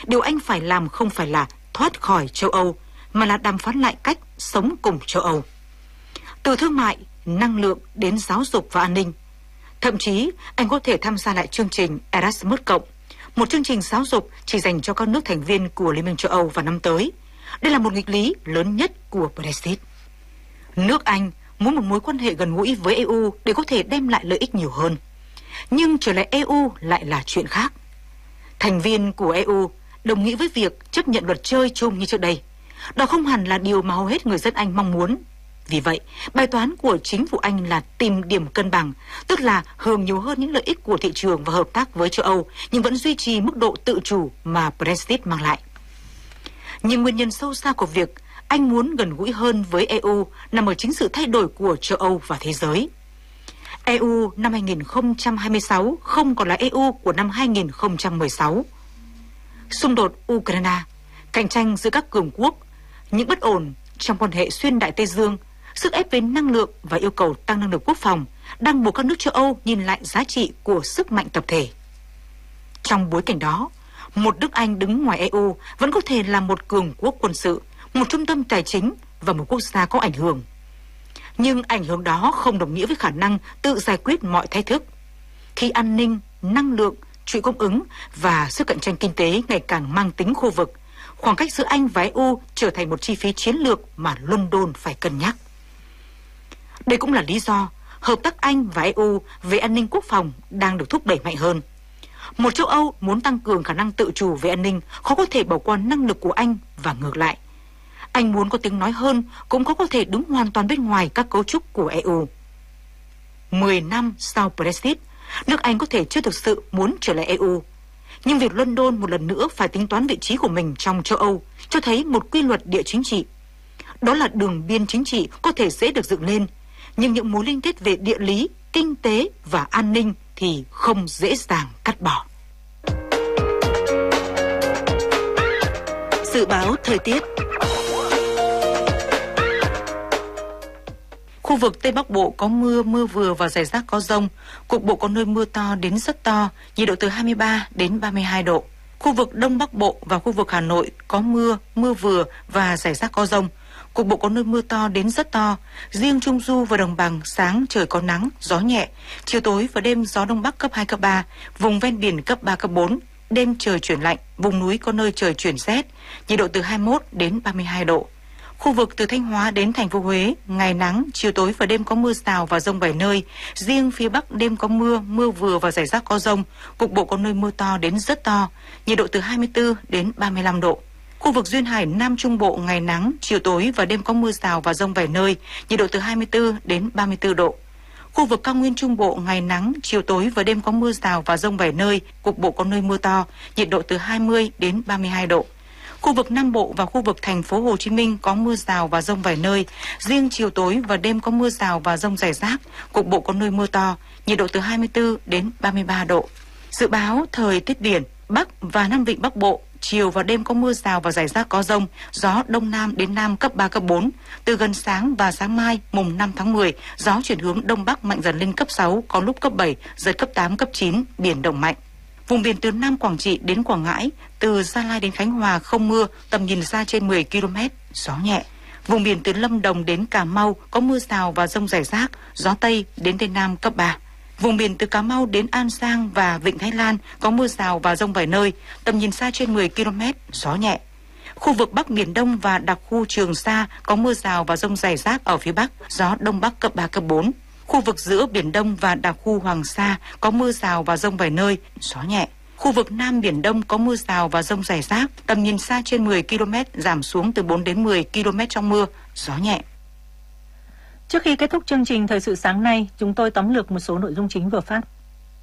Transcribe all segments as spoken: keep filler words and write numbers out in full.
Điều Anh phải làm không phải là thoát khỏi châu Âu, mà là đàm phán lại cách sống cùng châu Âu. Từ thương mại, năng lượng đến giáo dục và an ninh. Thậm chí, Anh có thể tham gia lại chương trình Erasmus cộng, một chương trình giáo dục chỉ dành cho các nước thành viên của Liên minh châu Âu vào năm tới. Đây là một nghịch lý lớn nhất của Brexit. Nước Anh muốn một mối quan hệ gần gũi với e u để có thể đem lại lợi ích nhiều hơn. Nhưng trở lại e u lại là chuyện khác. Thành viên của e u đồng nghĩa với việc chấp nhận luật chơi chung như trước đây. Đó không hẳn là điều mà hầu hết người dân Anh mong muốn. Vì vậy, bài toán của chính phủ Anh là tìm điểm cân bằng, tức là hưởng nhiều hơn những lợi ích của thị trường và hợp tác với châu Âu, nhưng vẫn duy trì mức độ tự chủ mà Brexit mang lại. Nhưng nguyên nhân sâu xa của việc Anh muốn gần gũi hơn với e u nằm ở chính sự thay đổi của châu Âu và thế giới. e u năm hai nghìn không trăm hai mươi sáu không còn là e u của năm hai nghìn không trăm mười sáu. Xung đột Ukraine, cạnh tranh giữa các cường quốc, những bất ổn trong quan hệ xuyên Đại Tây Dương, sức ép về năng lượng và yêu cầu tăng năng lực quốc phòng đang buộc các nước châu Âu nhìn lại giá trị của sức mạnh tập thể. Trong bối cảnh đó, một nước Anh đứng ngoài e u vẫn có thể là một cường quốc quân sự, một trung tâm tài chính và một quốc gia có ảnh hưởng. Nhưng ảnh hưởng đó không đồng nghĩa với khả năng tự giải quyết mọi thách thức. Khi an ninh, năng lượng, chuỗi cung ứng và sức cạnh tranh kinh tế ngày càng mang tính khu vực, khoảng cách giữa Anh và e u trở thành một chi phí chiến lược mà London phải cân nhắc. Đây cũng là lý do hợp tác Anh và e u về an ninh quốc phòng đang được thúc đẩy mạnh hơn. Một châu Âu muốn tăng cường khả năng tự chủ về an ninh khó có thể bỏ qua năng lực của Anh và ngược lại. Anh muốn có tiếng nói hơn cũng khó có thể đứng hoàn toàn bên ngoài các cấu trúc của e u. Mười năm sau Brexit, nước Anh có thể chưa thực sự muốn trở lại e u. Nhưng việc London một lần nữa phải tính toán vị trí của mình trong châu Âu cho thấy một quy luật địa chính trị. Đó là đường biên chính trị có thể dễ được dựng lên, nhưng những mối liên kết về địa lý, kinh tế và an ninh thì không dễ dàng cắt bỏ. Dự báo thời tiết. Khu vực Tây Bắc Bộ có mưa, mưa vừa và rải rác có dông, cục bộ có nơi mưa to đến rất to, nhiệt độ từ hai mươi ba đến ba mươi hai độ. Khu vực Đông Bắc Bộ và khu vực Hà Nội có mưa, mưa vừa và rải rác có dông, cục bộ có nơi mưa to đến rất to. Riêng Trung Du và Đồng Bằng sáng trời có nắng, gió nhẹ, chiều tối và đêm gió Đông Bắc cấp hai, cấp ba, vùng ven biển cấp ba, cấp bốn. Đêm trời chuyển lạnh, vùng núi có nơi trời chuyển rét, nhiệt độ từ hai mươi mốt đến ba mươi hai độ. Khu vực từ Thanh Hóa đến thành phố Huế, ngày nắng, chiều tối và đêm có mưa rào và dông vài nơi. Riêng phía Bắc đêm có mưa, mưa vừa và rải rác có dông, cục bộ có nơi mưa to đến rất to, nhiệt độ từ hai mươi tư đến ba mươi lăm độ. Khu vực duyên hải Nam Trung Bộ ngày nắng, chiều tối và đêm có mưa rào và dông vài nơi, nhiệt độ từ hai mươi tư đến ba mươi tư độ. Khu vực Cao Nguyên Trung Bộ ngày nắng, chiều tối và đêm có mưa rào và dông vài nơi, cục bộ có nơi mưa to, nhiệt độ từ hai mươi đến ba mươi hai độ. Khu vực Nam Bộ và khu vực thành phố Hồ Chí Minh có mưa rào và dông vài nơi, riêng chiều tối và đêm có mưa rào và dông rải rác, cục bộ có nơi mưa to, nhiệt độ từ hai mươi tư đến ba mươi ba độ. Dự báo thời tiết biển, Bắc và Nam Vịnh Bắc Bộ, chiều và đêm có mưa rào và rải rác có dông, gió Đông Nam đến Nam cấp ba, cấp bốn. Từ gần sáng và sáng mai, mùng năm tháng mười, gió chuyển hướng Đông Bắc mạnh dần lên cấp sáu, có lúc cấp bảy, giật cấp tám, cấp chín, biển động mạnh. Vùng biển từ Nam Quảng Trị đến Quảng Ngãi, từ Gia Lai đến Khánh Hòa không mưa, tầm nhìn xa trên mười ki lô mét, gió nhẹ. Vùng biển từ Lâm Đồng đến Cà Mau có mưa rào và dông rải rác, gió Tây đến Tây Nam cấp ba. Vùng biển từ Cà Mau đến An Giang và Vịnh Thái Lan có mưa rào và dông vài nơi, tầm nhìn xa trên mười ki lô mét, gió nhẹ. Khu vực Bắc Biển Đông và đặc khu Trường Sa có mưa rào và dông rải rác ở phía Bắc, gió Đông Bắc cấp ba, cấp bốn. Khu vực giữa Biển Đông và đặc khu Hoàng Sa có mưa rào và dông vài nơi, gió nhẹ. Khu vực Nam Biển Đông có mưa rào và dông rải rác, tầm nhìn xa trên mười ki lô mét, giảm xuống từ bốn đến mười ki lô mét trong mưa, gió nhẹ. Trước khi kết thúc chương trình Thời sự sáng nay, chúng tôi tóm lược một số nội dung chính vừa phát.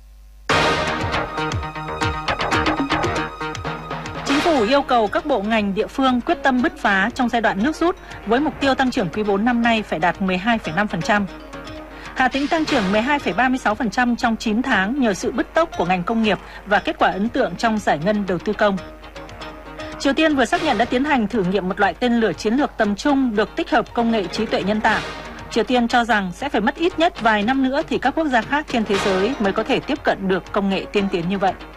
Chính phủ yêu cầu các bộ ngành địa phương quyết tâm bứt phá trong giai đoạn nước rút với mục tiêu tăng trưởng quý bốn năm nay phải đạt mười hai phẩy năm phần trăm. Hà Tĩnh tăng trưởng mười hai phẩy ba mươi sáu phần trăm trong chín tháng nhờ sự bứt tốc của ngành công nghiệp và kết quả ấn tượng trong giải ngân đầu tư công. Triều Tiên vừa xác nhận đã tiến hành thử nghiệm một loại tên lửa chiến lược tầm trung được tích hợp công nghệ trí tuệ nhân tạo. Triều Tiên cho rằng sẽ phải mất ít nhất vài năm nữa thì các quốc gia khác trên thế giới mới có thể tiếp cận được công nghệ tiên tiến như vậy.